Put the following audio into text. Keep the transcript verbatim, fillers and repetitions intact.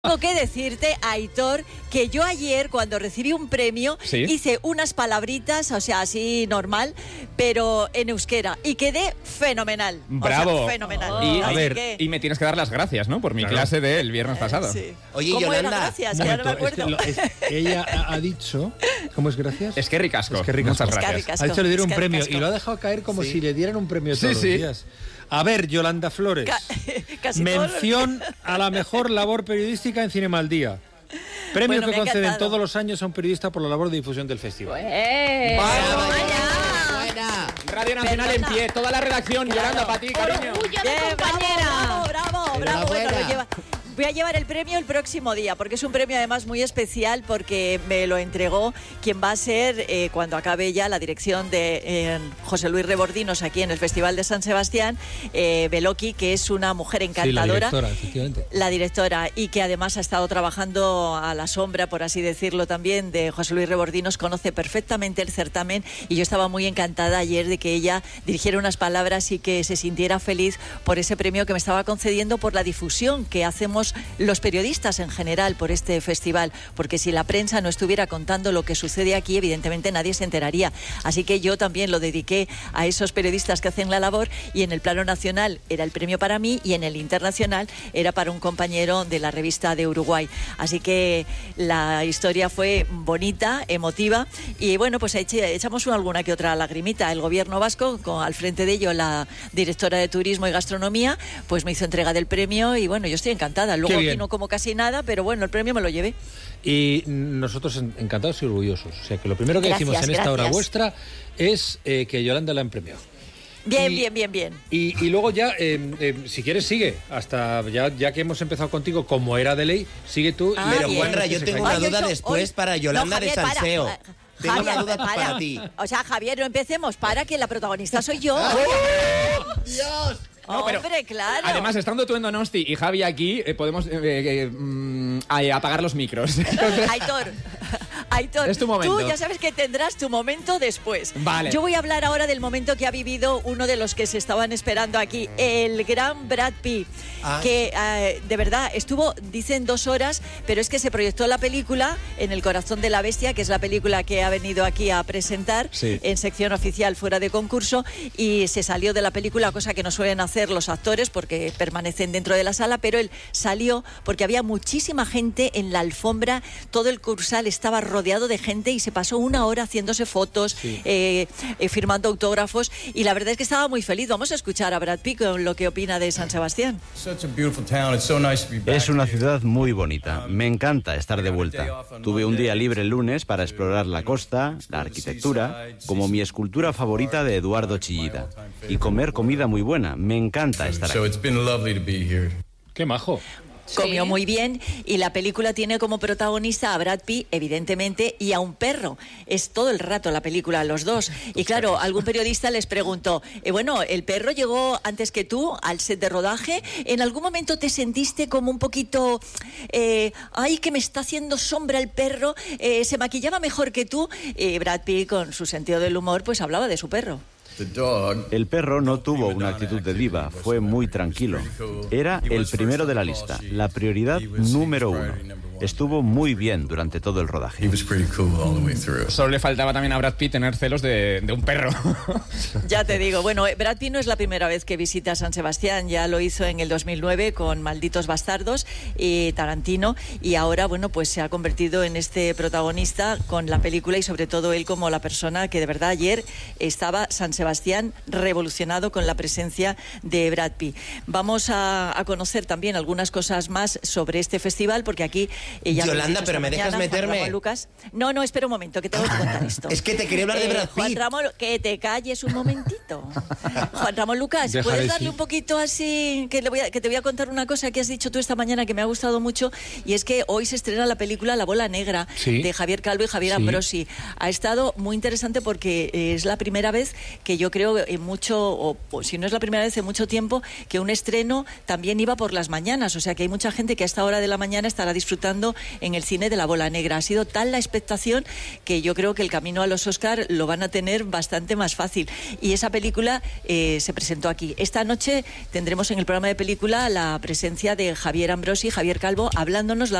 Tengo que decirte, Aitor, que yo ayer cuando recibí un premio ¿Sí? hice unas palabritas, o sea, así normal, pero en euskera, y quedé fenomenal. ¡Bravo! O sea, fenomenal. Oh. Y, Así a ver, que... y me tienes que dar las gracias, ¿no? Por mi Claro. clase del viernes pasado. Sí. Oye, ¿Cómo Yolanda, era? Gracias, Un que ahora no me momento, acuerdo. es que lo- es- ella ha, ha dicho... ¿Cómo es gracias? Es que ricasco. Es que ricasco. Muchas Es que gracias. ricasco. Ha dicho le dieron un Es que premio ricasco. y lo ha dejado caer como Sí. si le dieran un premio Sí, todos sí. los días. A ver, Yolanda Flores. Ca- casi todo lo- Mención a la mejor labor periodística en Cinema al Día. Premio Bueno, que me ha conceden encantado. todos los años a un periodista por la labor de difusión del festival. ¡Eh! Brava, ¡Vaya! buena. Radio Nacional Perdona. en pie, toda la redacción, Claro. Yolanda, para ti, cariño. Orgullo de Bien, compañera. bravo, bravo, bravo. Bueno, Enhorabuena. lo lleva- voy a llevar el premio el próximo día, porque es un premio además muy especial, porque me lo entregó quien va a ser, eh, cuando acabe ya la dirección de eh, José Luis Rebordinos aquí en el Festival de San Sebastián, eh, Beloki, que es una mujer Sí, la encantadora. directora, efectivamente. La directora, y que además ha estado trabajando a la sombra, por así decirlo también, de José Luis Rebordinos, conoce perfectamente el certamen, y yo estaba muy encantada ayer de que ella dirigiera unas palabras y que se sintiera feliz por ese premio que me estaba concediendo, por la difusión que hacemos los periodistas en general por este festival, porque si la prensa no estuviera contando lo que sucede aquí, evidentemente nadie se enteraría. Así que yo también lo dediqué a esos periodistas que hacen la labor, y en el plano nacional era el premio para mí y en el internacional era para un compañero de la revista de Uruguay. Así que la historia fue bonita, emotiva, y bueno, pues eche- echamos una, alguna que otra lagrimita. El gobierno vasco, con, al frente de ello la directora de Turismo y Gastronomía, pues me hizo entrega del premio, y bueno, yo estoy encantada. Luego Qué bien. aquí no como casi nada, pero bueno, el premio me lo llevé. Y nosotros en- encantados y orgullosos. O sea, que lo primero que Gracias, decimos en esta hora gracias. vuestra es eh, que Yolanda la han premiado. Bien, Y- bien, bien, bien. Y, y luego ya, eh, eh, si quieres, sigue. Hasta ya, ya que hemos empezado contigo, como era de ley, sigue tú. Ah, y- Pero, bien. Juanra, yo se tengo calle. una Ay, duda yo- después hoy- para Yolanda No, Javier, de para. Salseo. Eh, Tengo Javier, una duda para. para ti. O sea, Javier, no empecemos, para, que la protagonista soy yo. ¡Dios! No, pero Hombre, claro. Además, estando tú en Donosti y Javi aquí, eh, podemos eh, eh, mm, a- apagar los micros. Entonces, Aitor, Aitor, Es tu momento. tú ya sabes que tendrás tu momento después. Vale. Yo voy a hablar ahora del momento que ha vivido uno de los que se estaban esperando aquí, el gran Brad Pitt, Ah. que eh, de verdad estuvo, dicen dos horas, pero es que se proyectó la película en El corazón de la bestia, que es la película que ha venido aquí a presentar Sí. en sección oficial fuera de concurso, y se salió de la película, cosa que no suelen hacer los actores porque permanecen dentro de la sala, pero él salió porque había muchísima gente en la alfombra, todo el cursal estaba rodeado de gente y se pasó una hora haciéndose fotos, Sí. eh, eh, firmando autógrafos, y la verdad es que estaba muy feliz. Vamos a escuchar a Brad Pitt con lo que opina de San Sebastián. Es una ciudad muy bonita. Me encanta estar de vuelta. Tuve un día libre el lunes para explorar la costa, la arquitectura, como mi escultura favorita de Eduardo Chillida, y comer comida muy buena. Me encanta estar aquí. Qué majo. Comió muy bien, y la película tiene como protagonista a Brad Pitt, evidentemente, y a un perro. Es todo el rato la película, los dos. Y claro, algún periodista les preguntó, eh, bueno, ¿el perro llegó antes que tú al set de rodaje? ¿En algún momento te sentiste como un poquito, eh, ay, que me está haciendo sombra el perro? Eh, ¿Se maquillaba mejor que tú? Y Brad Pitt, con su sentido del humor, pues hablaba de su perro. El perro no tuvo una actitud de diva, fue muy tranquilo. Era el primero de la lista, la prioridad número uno. Estuvo muy bien durante todo el rodaje. solo le faltaba también a Brad Pitt tener celos de, de un perro. Ya te digo, bueno, eh, Brad Pitt no es la primera vez que visita San Sebastián, ya lo hizo en el dos mil nueve con Malditos Bastardos y Tarantino, y ahora, bueno, pues se ha convertido en este protagonista con la película, y sobre todo él como la persona que de verdad ayer estaba San Sebastián revolucionado con la presencia de Brad Pitt. Vamos a, a conocer también algunas cosas más sobre este festival, porque aquí eh, ya lo hemos Yolanda, dicho pero esta ¿me dejas mañana, Juan meterme? Ramón Lucas. No, no, espera un momento, que tengo que contar esto. Es que te quería hablar de Brad Juan Pitt. Ramón, que te calles un momentito. Juan Ramón Lucas, Deja ¿puedes de darle sí. un poquito así? Que, le voy a, que te voy a contar una cosa que has dicho tú esta mañana que me ha gustado mucho, y es que hoy se estrena la película La Bola Negra, Sí. de Javier Calvo y Javier Sí. Ambrosi. Ha estado muy interesante porque eh, es la primera vez que yo creo en mucho, o, o si no es la primera vez en mucho tiempo, que un estreno también iba por las mañanas. O sea que hay mucha gente que a esta hora de la mañana estará disfrutando pasando en el cine de La Bola Negra. Ha sido tal la expectación que yo creo que el camino a los Oscar lo van a tener bastante más fácil. Y esa película eh, se presentó aquí. Esta noche tendremos en el programa de película la presencia de Javier Ambrosi, Javier Calvo, hablándonos la